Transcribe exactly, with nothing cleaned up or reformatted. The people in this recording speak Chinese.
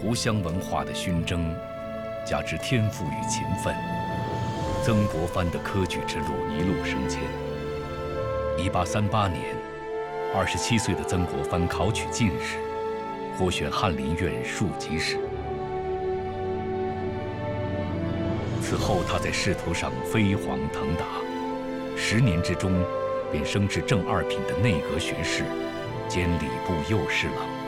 湖湘文化的熏蒸，加之天赋与勤奋，曾国藩的科举之路一路升迁。一八三八年，二十七岁的曾国藩考取进士，获选翰林院庶吉士。此后，他在仕途上飞黄腾达，十年之中，便升至正二品的内阁学士，兼礼部右侍郎。